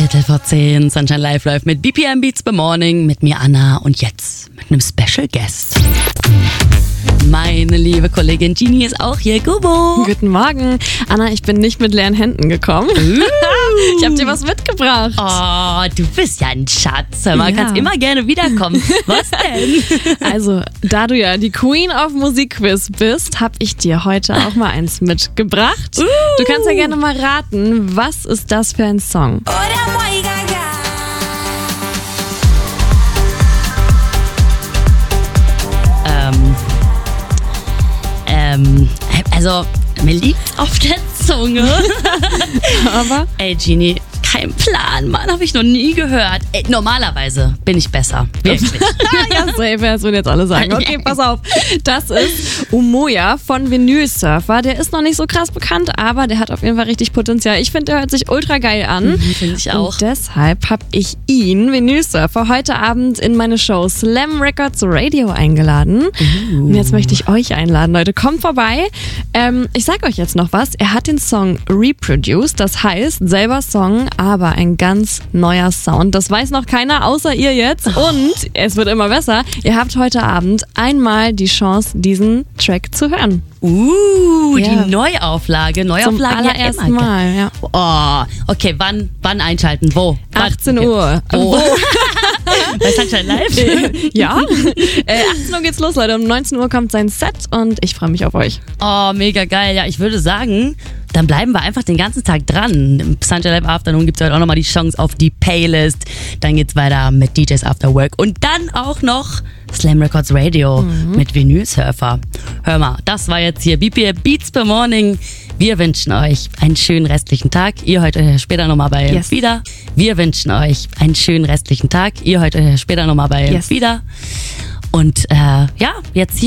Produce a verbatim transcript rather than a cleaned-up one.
Viertel vor zehn, Sunshine Live läuft mit B P M Beats by Morning, mit mir Anna und jetzt mit einem Special Guest. Meine liebe Kollegin Genie ist auch hier. Gubo. Guten Morgen. Anna, ich bin nicht mit leeren Händen gekommen. Uh. Ich habe dir was mitgebracht. Oh, du bist ja ein Schatz. Hör mal, Ja. kannst immer gerne wiederkommen. Was denn? Also, da du ja die Queen of Musikquiz bist, habe ich dir heute auch mal eins mitgebracht. Uh. Du kannst ja gerne mal raten, was ist das für ein Song? Ähm, ähm, also, mir liegt auf der Zunge. Aber Ey, Genie, kein Plan, Mann, habe ich noch nie gehört. Ey, normalerweise bin ich besser. Wirklich. ja, safe, das würden jetzt alle sagen. Okay, pass auf. Das ist Umoja von Vinyl Surfer. Der ist noch nicht so krass bekannt, aber der hat auf jeden Fall richtig Potenzial. Ich finde, der hört sich ultra geil an. Mhm, finde ich auch. Und deshalb habe ich ihn, Vinyl Surfer, heute Abend in meine Show Slam Records Radio eingeladen. Uh. Und jetzt möchte ich euch einladen, Leute. Kommt vorbei. Ähm, ich sag euch jetzt noch was. Er hat den Song reproduced, das heißt, selber Song, aber ein ganz neuer Sound. Das weiß noch keiner, außer ihr jetzt. Und es wird immer besser. Ihr habt heute Abend einmal die Chance, diesen Track zu hören. Uh, Ja. die Neuauflage. Zum Neuauflage allerersten ja immer. Mal, ja. Oh, okay, wann, wann einschalten? Wo? Wann? achtzehn Okay. Uhr. Wo? Bei Sunshine Live? Ja. äh, achtzehn Uhr geht's los, Leute. Um neunzehn Uhr kommt sein Set und ich freue mich auf euch. Oh, mega geil. Ja, ich würde sagen, dann bleiben wir einfach den ganzen Tag dran. Im Sunshine Live Afternoon gibt es heute auch nochmal die Chance auf die Playlist. Dann geht's weiter mit D Js After Work. Und dann auch noch Slam Records Radio Mhm. mit Vinyl Surfer. Hör mal, das war jetzt hier B P M Beats by Morning. Wir wünschen euch einen schönen restlichen Tag. Ihr heute später nochmal bei Yes. wieder. Wir wünschen euch einen schönen restlichen Tag. Ihr heute später nochmal bei Yes. wieder. Und äh, ja, jetzt hier.